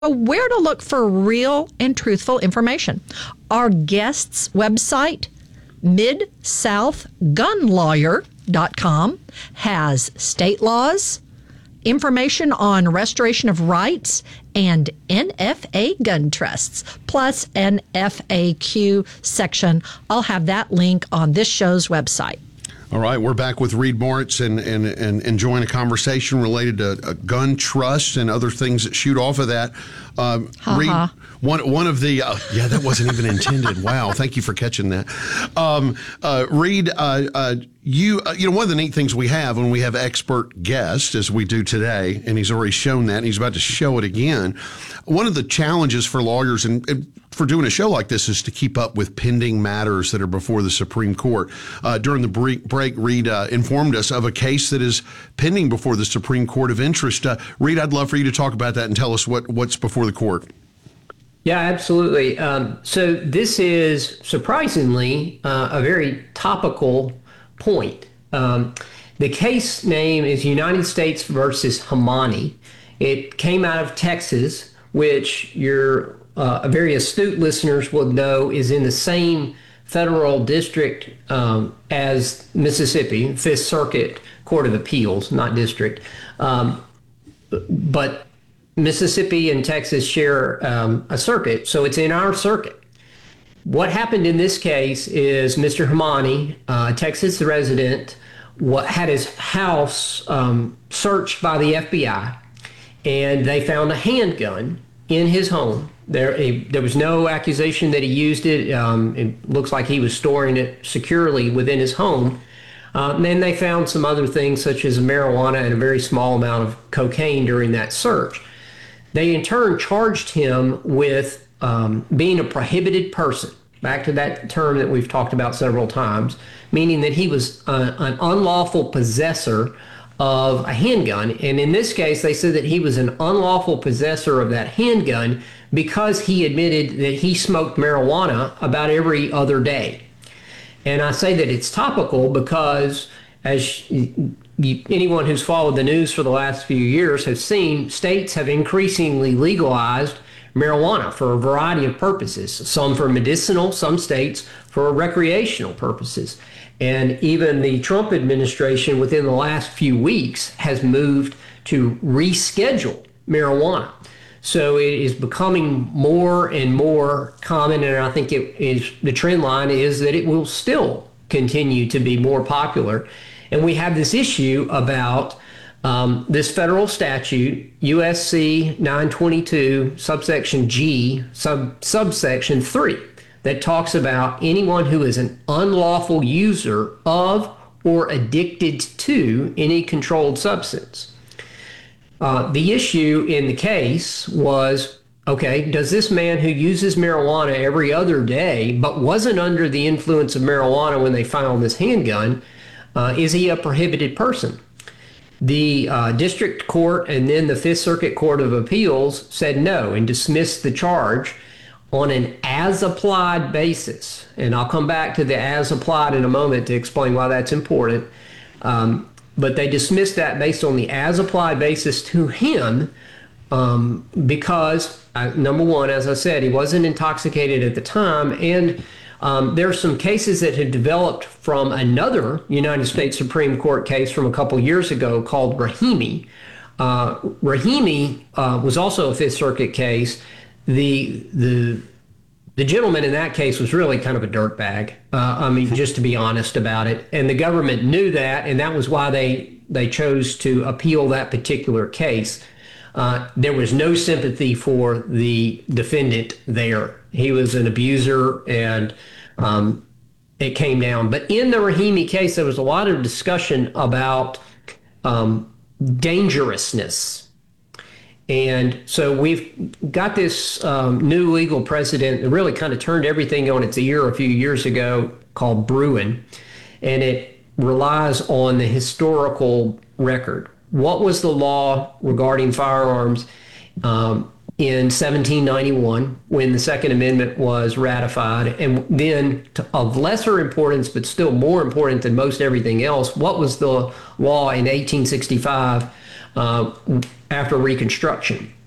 where to look for real and truthful information. Our guest's website, MidSouthGunLawyer.com, has state laws, information on restoration of rights, and NFA gun trusts, plus an FAQ section. I'll have that link on this show's website. All right, we're back with Reed Moritz and enjoying a conversation related to gun trusts and other things that shoot off of that. Reed, one of the that wasn't even intended. Wow, thank you for catching that. Reed, one of the neat things we have when we have expert guests, as we do today, and he's already shown that, and he's about to show it again. One of the challenges for lawyers and for doing a show like this is to keep up with pending matters that are before the Supreme Court. During the break, Reed informed us of a case that is pending before the Supreme Court of interest. Reed, I'd love for you to talk about that and tell us what's before the court. Yeah, absolutely. So this is surprisingly a very topical point. The case name is United States versus Hamani. It came out of Texas, which your very astute listeners will know is in the same federal district as Mississippi, Fifth Circuit Court of Appeals, not district. But Mississippi and Texas share a circuit, so it's in our circuit. What happened in this case is Mr. Hamani, a Texas resident, had his house searched by the FBI, and they found a handgun in his home. There was no accusation that he used it. It looks like he was storing it securely within his home. Then they found some other things such as marijuana and a very small amount of cocaine during that search. They in turn charged him with being a prohibited person, back to that term that we've talked about several times, meaning that he was an unlawful possessor of a handgun. And in this case, they said that he was an unlawful possessor of that handgun because he admitted that he smoked marijuana about every other day. And I say that it's topical because, as anyone who's followed the news for the last few years has seen, states have increasingly legalized marijuana for a variety of purposes, some for medicinal, some states for recreational purposes. And even the Trump administration within the last few weeks has moved to reschedule marijuana. So it is becoming more and more common, and I think the trend line is that it will still continue to be more popular. And we have this issue about this federal statute, USC 922, subsection G, subsection 3, that talks about anyone who is an unlawful user of or addicted to any controlled substance. The issue in the case was, okay, does this man who uses marijuana every other day but wasn't under the influence of marijuana when they found this handgun, is he a prohibited person? The district court and then the Fifth Circuit Court of Appeals said no and dismissed the charge on an as-applied basis. And I'll come back to the as-applied in a moment to explain why that's important. But they dismissed that based on the as-applied basis to him because, number one, as I said, he wasn't intoxicated at the time. And there are some cases that had developed from another United States Supreme Court case from a couple years ago called Rahimi. Rahimi was also a Fifth Circuit case. The gentleman in that case was really kind of a dirtbag. Just to be honest about it. And the government knew that, and that was why they chose to appeal that particular case. There was no sympathy for the defendant there. He was an abuser, and it came down. But in the Rahimi case, there was a lot of discussion about dangerousness. And so we've got this new legal precedent that really kind of turned everything on its ear a few years ago called Bruin. And it relies on the historical record. What was the law regarding firearms in 1791 when the Second Amendment was ratified? And then, of lesser importance, but still more important than most everything else, what was the law in 1865 after Reconstruction?